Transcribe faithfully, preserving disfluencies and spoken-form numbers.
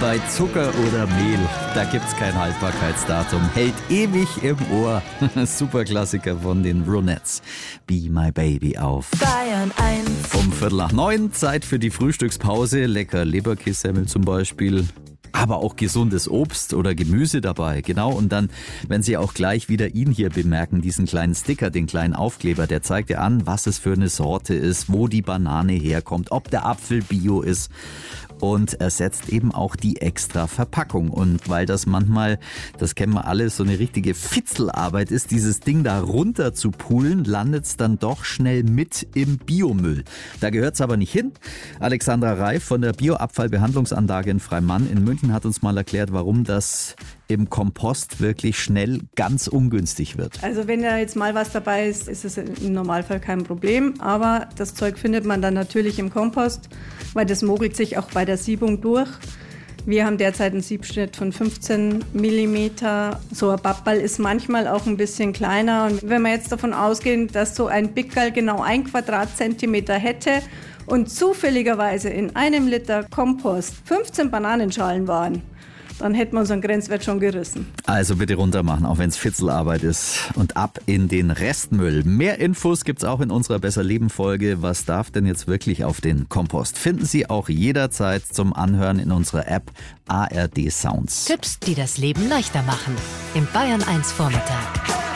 Bei Zucker oder Mehl, da gibt's kein Haltbarkeitsdatum. Hält ewig im Ohr. Super Klassiker von den Ronettes. Be My Baby auf Bayern eins. Um Viertel nach neun, Zeit für die Frühstückspause. Lecker Leberkässemmel zum Beispiel. Aber auch gesundes Obst oder Gemüse dabei, genau. Und dann, wenn Sie auch gleich wieder ihn hier bemerken, diesen kleinen Sticker, den kleinen Aufkleber, der zeigt ja an, was es für eine Sorte ist, wo die Banane herkommt, ob der Apfel bio ist. Und ersetzt eben auch die extra Verpackung. Und weil das manchmal, das kennen wir alle, so eine richtige Fitzelarbeit ist, dieses Ding da runter zu pulen, landet es dann doch schnell mit im Biomüll. Da gehört es aber nicht hin. Alexandra Reif von der Bioabfallbehandlungsanlage in Freimann in München hat uns mal erklärt, warum das im Kompost wirklich schnell ganz ungünstig wird. Also wenn da jetzt mal was dabei ist, ist es im Normalfall kein Problem. Aber das Zeug findet man dann natürlich im Kompost, weil das mogelt sich auch bei der Siebung durch. Wir haben derzeit einen Siebschnitt von fünfzehn Millimeter. So ein Babbal ist manchmal auch ein bisschen kleiner. Und wenn wir jetzt davon ausgehen, dass so ein Pickerl genau ein Quadratzentimeter hätte und zufälligerweise in einem Liter Kompost fünfzehn Bananenschalen waren, dann hätten wir unseren Grenzwert schon gerissen. Also bitte runter machen, auch wenn es Fitzelarbeit ist. Und ab in den Restmüll. Mehr Infos gibt's auch in unserer Besser-Leben-Folge. Was darf denn jetzt wirklich auf den Kompost? Finden Sie auch jederzeit zum Anhören in unserer App A R D Sounds. Tipps, die das Leben leichter machen. Im Bayern eins Vormittag.